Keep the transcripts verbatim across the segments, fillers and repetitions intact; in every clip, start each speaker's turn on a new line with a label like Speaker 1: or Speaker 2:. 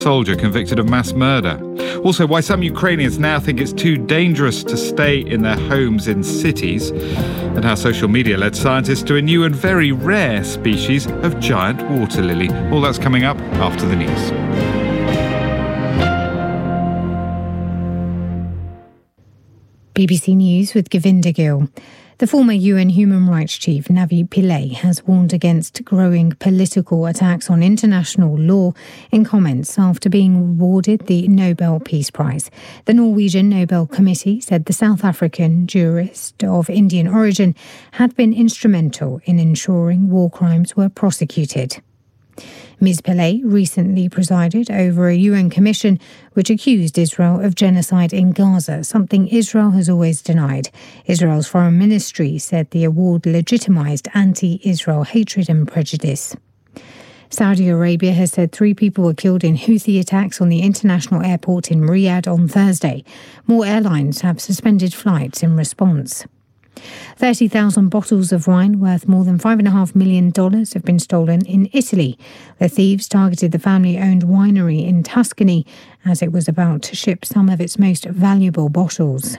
Speaker 1: soldier convicted of mass murder. Also, why some Ukrainians now think it's too dangerous to stay in their homes in cities, and how social media led scientists to a new and very rare species of giant water lily. All that's coming up after the news.
Speaker 2: B B C News with Govinda Gill. The former U N Human Rights Chief Navi Pillay has warned against growing political attacks on international law in comments after being awarded the Nobel Peace Prize. The Norwegian Nobel Committee said the South African jurist of Indian origin had been instrumental in ensuring war crimes were prosecuted. Miz Pillay recently presided over a U N commission which accused Israel of genocide in Gaza, something Israel has always denied. Israel's foreign ministry said the award legitimised anti-Israel hatred and prejudice. Saudi Arabia has said three people were killed in Houthi attacks on the international airport in Riyadh on Thursday. More airlines have suspended flights in response. thirty thousand bottles of wine worth more than five point five million dollars have been stolen in Italy. The thieves targeted the family-owned winery in Tuscany as it was about to ship some of its most valuable bottles.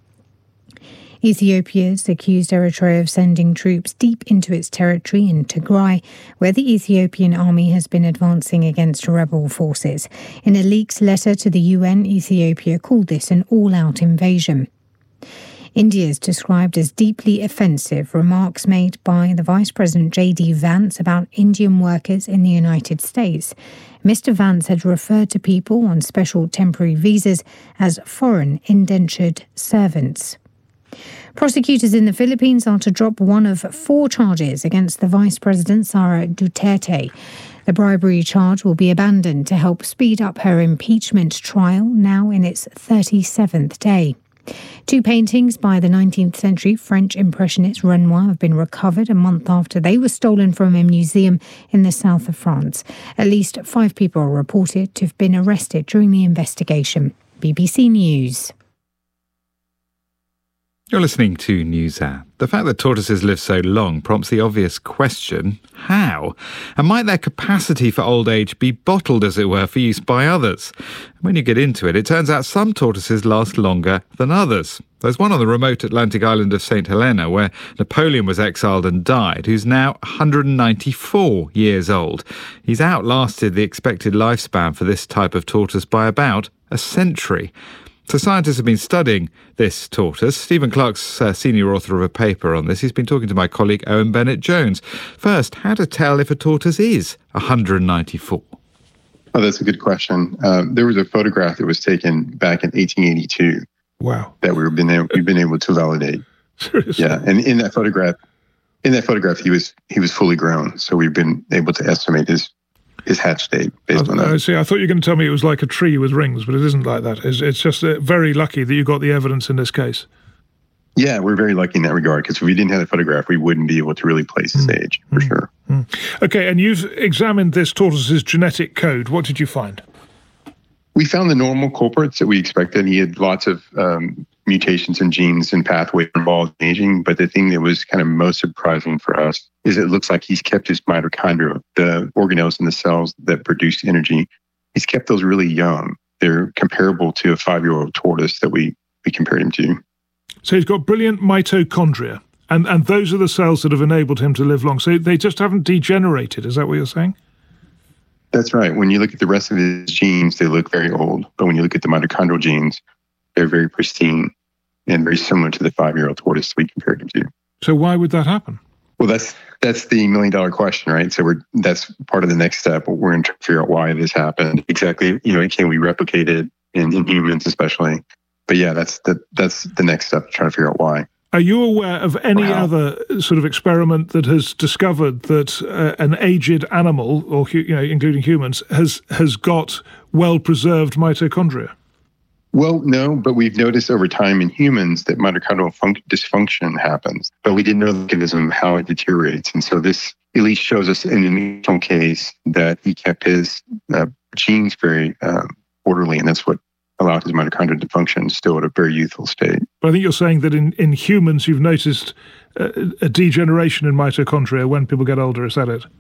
Speaker 2: Ethiopia's accused Eritrea of sending troops deep into its territory in Tigray, where the Ethiopian army has been advancing against rebel forces. In a leaked letter to the U N, Ethiopia called this an all-out invasion. India is described as deeply offensive remarks made by the Vice President J D Vance about Indian workers in the United States. Mister Vance had referred to people on special temporary visas as foreign indentured servants. Prosecutors in the Philippines are to drop one of four charges against the Vice President Sara Duterte. The bribery charge will be abandoned to help speed up her impeachment trial, now in its thirty-seventh day. Two paintings by the nineteenth century French impressionist Renoir have been recovered a month after they were stolen from a museum in the south of France. At least five people are reported to have been arrested during the investigation. B B C News.
Speaker 1: You're listening to NewsHour. The fact that tortoises live so long prompts the obvious question, how? And might their capacity for old age be bottled, as it were, for use by others? And when you get into it, it turns out some tortoises last longer than others. There's one on the remote Atlantic island of Saint Helena, where Napoleon was exiled and died, who's now one hundred ninety-four years old. He's outlasted the expected lifespan for this type of tortoise by about a century. So scientists have been studying this tortoise. Stephen Clark's uh, senior author of a paper on this. He's been talking to my colleague Owen Bennett-Jones. First, how to tell if a tortoise is one hundred ninety-four?
Speaker 3: Oh, that's a good question. Um, there was a photograph that was taken back in eighteen eighty-two.
Speaker 1: Wow.
Speaker 3: That we've been able, we've been able to validate.
Speaker 1: Seriously?
Speaker 3: Yeah, and in that photograph, in that photograph, he was he was fully grown. So we've been able to estimate his his hatch date based
Speaker 4: I,
Speaker 3: on that.
Speaker 4: I see. I thought you were going to tell me it was like a tree with rings, but it isn't like that. It's, it's just uh, very lucky that you got the evidence in this case.
Speaker 3: Yeah, we're very lucky in that regard, because if we didn't have the photograph, we wouldn't be able to really place his mm. age, for mm. sure.
Speaker 4: Mm. Okay, and you've examined this tortoise's genetic code. What did you find?
Speaker 3: We found the normal culprits that we expected. He had lots of um, mutations in genes and pathways involved in aging, but the thing that was kind of most surprising for us is it looks like he's kept his mitochondria, the organelles in the cells that produce energy. He's kept those really young. They're comparable to a five-year-old tortoise that we, we compared him to.
Speaker 4: So he's got brilliant mitochondria, and, and those are the cells that have enabled him to live long. So they just haven't degenerated. Is that what you're saying?
Speaker 3: That's right. When you look at the rest of his genes, they look very old. But when you look at the mitochondrial genes, they're very pristine and very similar to the five-year-old tortoise we compared him to.
Speaker 4: So why would that happen?
Speaker 3: Well, that's that's the million-dollar question, right? So we're that's part of the next step. We're going to figure out why this happened. Exactly, you know, can we replicate it in, in humans especially? But yeah, that's the, that's the next step, trying to figure out why.
Speaker 4: Are you aware of any
Speaker 3: wow.
Speaker 4: other sort of experiment that has discovered that uh, an aged animal, or you know, including humans, has has got well-preserved mitochondria?
Speaker 3: Well, no, but we've noticed over time in humans that mitochondrial fun- dysfunction happens, but we didn't know the mechanism of how it deteriorates. And so this at least shows us in an initial case that he kept his uh, genes very uh, orderly, and that's what allowed his mitochondria to function still at a very youthful state.
Speaker 4: But I think you're saying that in, in humans you've noticed a, a degeneration in mitochondria when people get older. Is that it?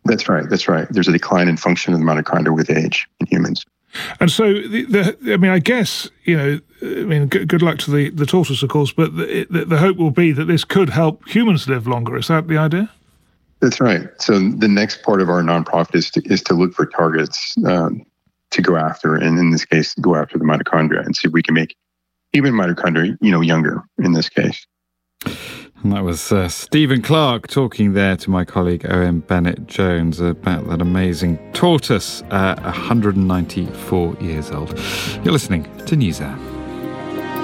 Speaker 3: That's right. That's right. There's a decline in function of the mitochondria with age in humans.
Speaker 4: And so, the, the, I mean, I guess, you know, I mean, good, good luck to the, the tortoise, of course, but the, the, the hope will be that this could help humans live longer. Is that the idea?
Speaker 3: That's right. So the next part of our nonprofit is to, is to look for targets um, to go after, and in this case, go after the mitochondria and see if we can make human mitochondria, you know, younger in this case.
Speaker 1: And that was uh, Stephen Clarke talking there to my colleague Owen Bennett-Jones about that amazing tortoise, uh, one hundred ninety-four years old. You're listening to NewsHour.